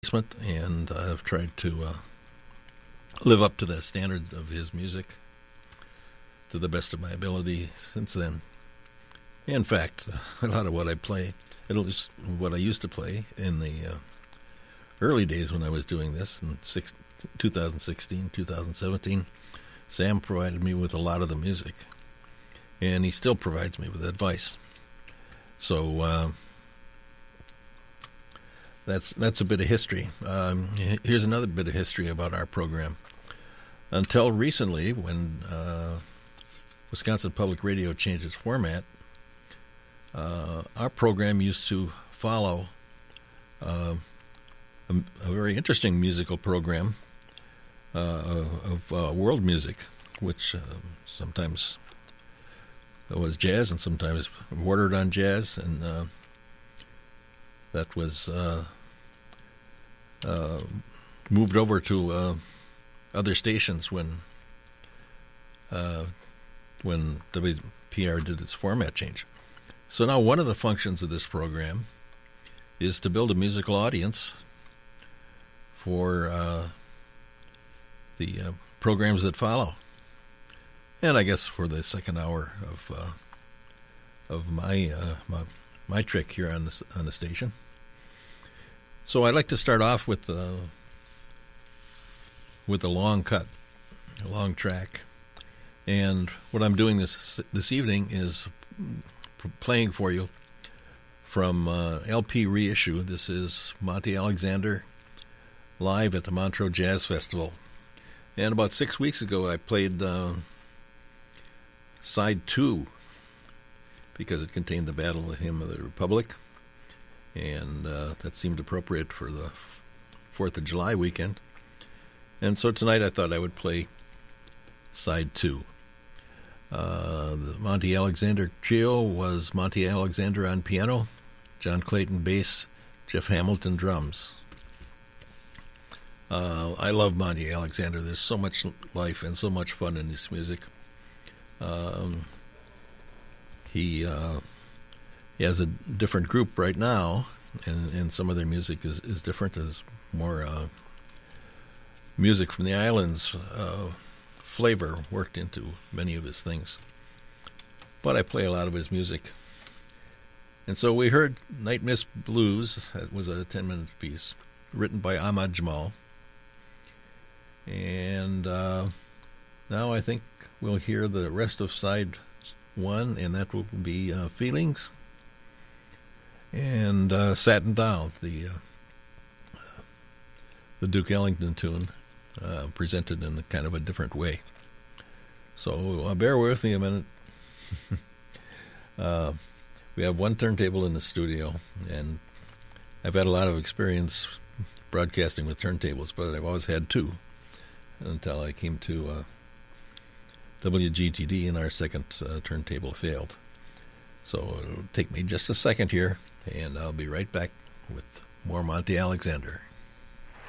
And I've tried to live up to the standard of his music to the best of my ability since then. In fact, a lot of what I play, at least what I used to play in the early days when I was doing this, in 2016, 2017, Sam provided me with a lot of the music, and he still provides me with advice. So that's a bit of history. Here's another bit of history about our program. Until recently, when Wisconsin Public Radio changed its format, our program used to follow a very interesting musical program of world music, which sometimes was jazz and sometimes bordered on jazz, and that was moved over to other stations when WPR did its format change. So now one of the functions of this program is to build a musical audience for the programs that follow, and I guess for the second hour of my trick here on the station. So I'd like to start off with a long cut, a long track, and what I'm doing this evening is playing for you from LP reissue. This is Monty Alexander live at the Montreux Jazz Festival, and about 6 weeks ago I played side 2 because it contained the Battle Hymn of the Republic, and that seemed appropriate for the 4th of July weekend. And so tonight I thought I would play side 2. The Monty Alexander trio was Monty Alexander on piano, John Clayton bass, Jeff Hamilton drums. I love Monty Alexander. There's so much life and so much fun in his music. He has a different group right now, and some of their music is different. There's more music from the islands flavor worked into many of his things. But I play a lot of his music. And so we heard Night Miss Blues. It was a 10-minute piece written by Ahmad Jamal. And now I think we'll hear the rest of side 1, and that will be Feelings and Satin Down, the Duke Ellington tune, presented in a kind of a different way. So bear with me a minute. We have one turntable in the studio, and I've had a lot of experience broadcasting with turntables, but I've always had 2 until I came to WGTD, and our second turntable failed. So it'll take me just a second here, and I'll be right back with more Monty Alexander.